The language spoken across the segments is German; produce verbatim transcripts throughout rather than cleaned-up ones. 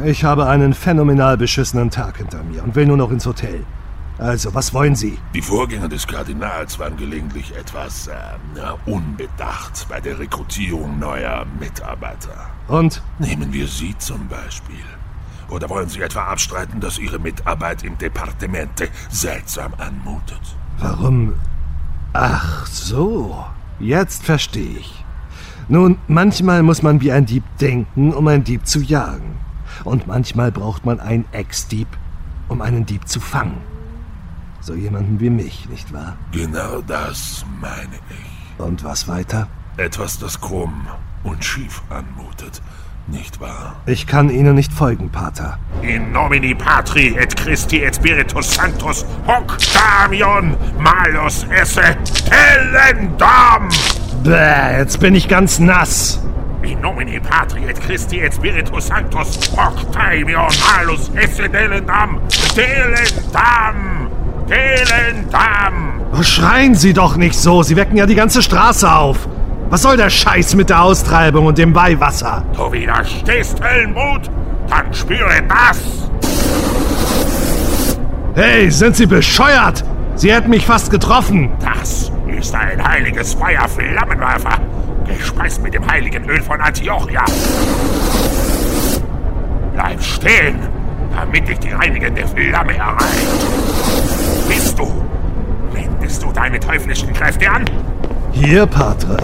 ich habe einen phänomenal beschissenen Tag hinter mir und will nur noch ins Hotel. Also, was wollen Sie? Die Vorgänger des Kardinals waren gelegentlich etwas äh, unbedacht bei der Rekrutierung neuer Mitarbeiter. Und? Nehmen wir Sie zum Beispiel. Oder wollen Sie etwa abstreiten, dass Ihre Mitarbeit im Departemente seltsam anmutet? Warum? Ach so, jetzt verstehe ich. Nun, manchmal muss man wie ein Dieb denken, um einen Dieb zu jagen. Und manchmal braucht man einen Ex-Dieb, um einen Dieb zu fangen. So jemanden wie mich, nicht wahr? Genau das meine ich. Und was weiter? Etwas, das krumm und schief anmutet, nicht wahr? Ich kann Ihnen nicht folgen, Pater. In nomine Patri et Christi et Spiritus Sanctus hoc Damion malus esse tellendam! Bäh, jetzt bin ich ganz nass. In nomine Patri et Christi et Spiritus Sanctus hoc Damion malus esse tellendam! Tellendam! Tellendam! Oh, schreien Sie doch nicht so, Sie wecken ja die ganze Straße auf. Was soll der Scheiß mit der Austreibung und dem Weihwasser? Du widerstehst Höllenmut? Dann spüre das! Hey, sind Sie bescheuert? Sie hätten mich fast getroffen. Das ist ein heiliges Feuerflammenwerfer, gespeist mit dem heiligen Öl von Antiochia. Bleib stehen, damit dich die reinigende Flamme erreicht. Bist du? Wendest du deine teuflischen Kräfte an? Hier, Patre.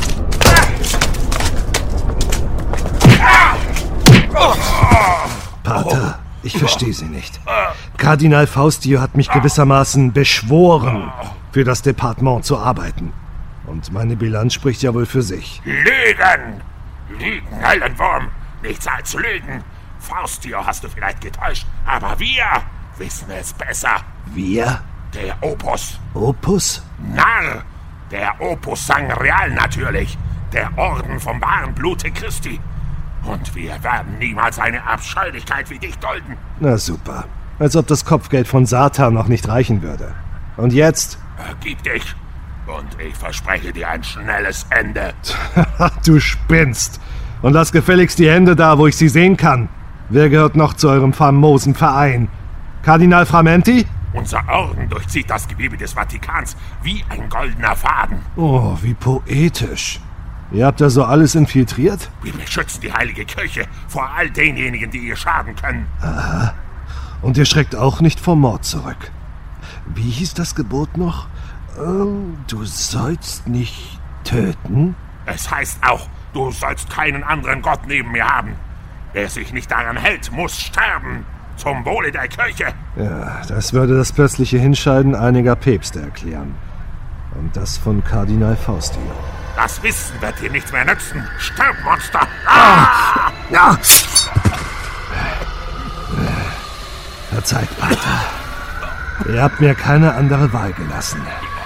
Pater, ich verstehe Sie nicht. Kardinal Faustio hat mich gewissermaßen beschworen, für das Departement zu arbeiten. Und meine Bilanz spricht ja wohl für sich. Lügen! Lügen, Höllenwurm! Nichts als Lügen! Faustio hast du vielleicht getäuscht, aber wir wissen es besser. Wir? Der Opus. Opus? Narr! Der Opus Sangreal natürlich. Der Orden vom wahren Blute Christi. Und wir werden niemals eine Abscheulichkeit wie dich dulden. Na super. Als ob das Kopfgeld von Satan noch nicht reichen würde. Und jetzt? Ergib dich. Und ich verspreche dir ein schnelles Ende. Du spinnst. Und lass gefälligst die Hände da, wo ich sie sehen kann. Wer gehört noch zu eurem famosen Verein? Kardinal Framenti? Unser Orden durchzieht das Gewebe des Vatikans wie ein goldener Faden. Oh, wie poetisch. Ihr habt da so alles infiltriert? Wir beschützen die heilige Kirche vor all denjenigen, die ihr schaden können. Aha. Und ihr schreckt auch nicht vor Mord zurück. Wie hieß das Gebot noch? Ähm, du sollst nicht töten? Es heißt auch, du sollst keinen anderen Gott neben mir haben. Wer sich nicht daran hält, muss sterben. Zum Wohle der Kirche. Ja, das würde das plötzliche Hinscheiden einiger Päpste erklären. Und das von Kardinal Faustio. Das Wissen wird dir nichts mehr nützen. Stirb, Monster! Ah! Ja! Verzeiht, Pater. Ihr habt mir keine andere Wahl gelassen.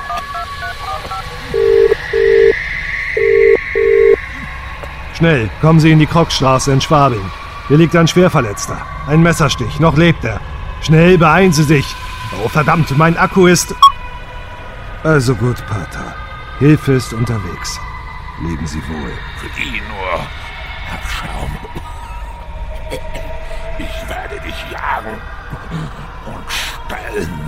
Schnell, kommen Sie in die Krockstraße in Schwabing. Hier liegt ein Schwerverletzter. Ein Messerstich, noch lebt er. Schnell, beeilen Sie sich. Oh, verdammt, mein Akku ist... Also gut, Pater. Hilfe ist unterwegs. Leben Sie wohl. Für ihn nur Abschaum. Ich werde dich jagen und stellen.